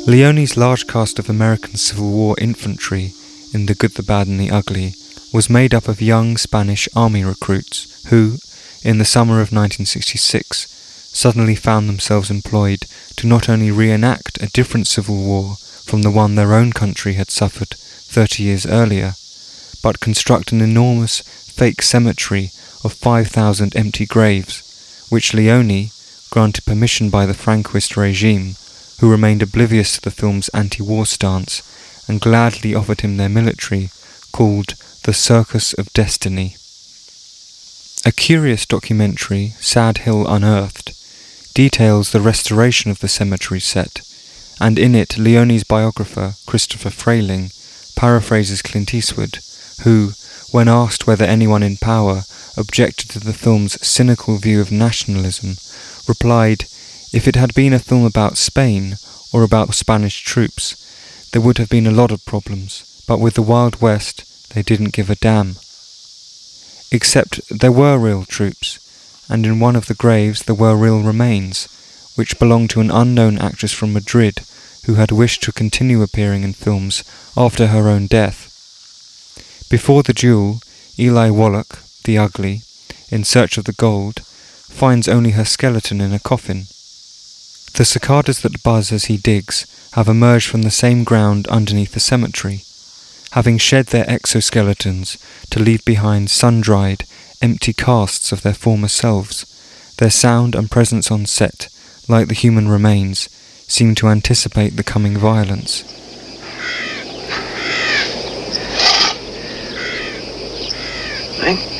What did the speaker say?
Leone's large cast of American Civil War infantry in The Good, the Bad and the Ugly was made up of young Spanish army recruits who, in the summer of 1966, suddenly found themselves employed to not only reenact a different civil war from the one their own country had suffered 30 years earlier, but construct an enormous fake cemetery of 5,000 empty graves, which Leone, granted permission by the Franquist regime, who remained oblivious to the film's anti-war stance and gladly offered him their military, called The Circus of Destiny. A curious documentary, Sad Hill Unearthed, details the restoration of the cemetery set, and in it Leone's biographer, Christopher Frayling, paraphrases Clint Eastwood, who, when asked whether anyone in power objected to the film's cynical view of nationalism, replied, "If it had been a film about Spain or about Spanish troops, there would have been a lot of problems, but with the Wild West, they didn't give a damn." Except there were real troops, and in one of the graves there were real remains, which belonged to an unknown actress from Madrid who had wished to continue appearing in films after her own death. Before the duel, Eli Wallach, the Ugly, in search of the gold, finds only her skeleton in a coffin. The cicadas that buzz as he digs have emerged from the same ground underneath the cemetery, having shed their exoskeletons to leave behind sun-dried, empty casts of their former selves. Their sound and presence on set, like the human remains, seem to anticipate the coming violence. Hank?